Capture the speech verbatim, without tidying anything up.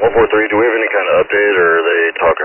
one four three, do we have any kind of update, or are they talking